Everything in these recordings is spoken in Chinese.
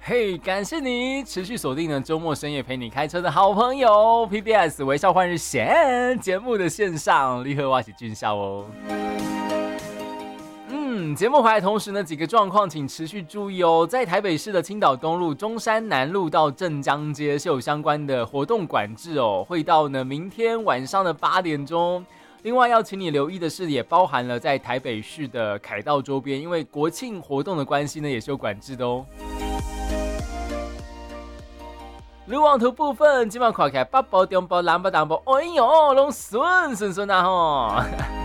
嘿，感谢你持续锁定了周末深夜陪你开车的好朋友 PBS 微笑换日线节目的线上，你好，我是俊孝哦。节目回来同时呢，几个状况请持续注意哦。在台北市的青岛东路、中山南路到镇江街是有相关的活动管制哦，会到呢明天晚上的8点钟。另外要请你留意的是，也包含了在台北市的凯道周边，因为国庆活动的关系呢，也是有管制的哦。路网图部分，今晚看起来北部、中部、南部、东部，哎呦，拢顺啊吼！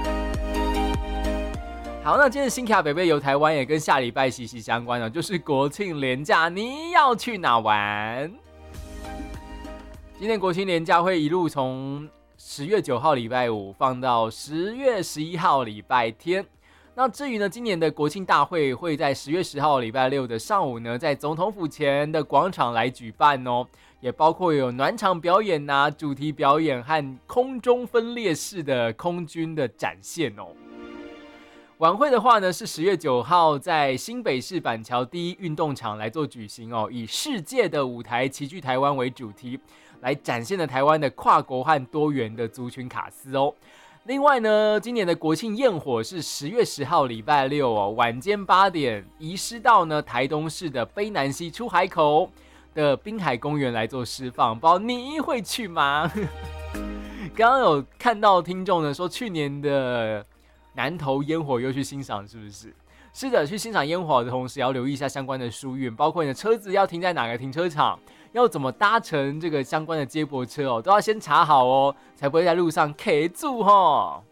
好，那今天的新卡北北游台湾也跟下礼拜息息相关了，就是国庆连假，你要去哪玩？今年国庆连假会一路从10月9号礼拜五放到10月11号礼拜天。那至于呢，今年的国庆大会会在10月10号礼拜六的上午呢，在总统府前的广场来举办哦，也包括有暖场表演啊、主题表演和空中分列式的空军的展现哦。晚会的话呢，是10月9号在新北市板桥第一运动场来做举行哦，以世界的舞台齐聚台湾为主题，来展现了台湾的跨国和多元的族群卡司哦。另外呢，今年的国庆焰火是10月10号礼拜六哦，晚间8点移师到呢台东市的卑南溪出海口的滨海公园来做释放，不知道你会去吗？刚刚有看到听众呢说，去年的南投烟火又去欣赏，是不是？是的，去欣赏烟火的同时，也要留意一下相关的疏运，包括你的车子要停在哪个停车场，要怎么搭乘这个相关的接驳车哦，都要先查好哦，才不会在路上卡住哦。